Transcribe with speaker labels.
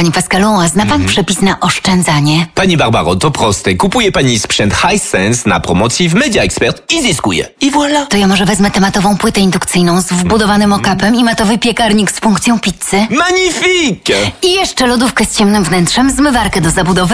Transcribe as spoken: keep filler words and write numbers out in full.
Speaker 1: Panie Pascalu, a zna pan przepis na oszczędzanie?
Speaker 2: Pani Barbaro, to proste. Kupuje pani sprzęt Hisense na promocji w Media Expert i zyskuje. I voilà.
Speaker 1: To ja może wezmę tematową płytę indukcyjną z wbudowanym okapem i matowy piekarnik z funkcją pizzy.
Speaker 2: Magnifique!
Speaker 1: I jeszcze lodówkę z ciemnym wnętrzem, zmywarkę do zabudowy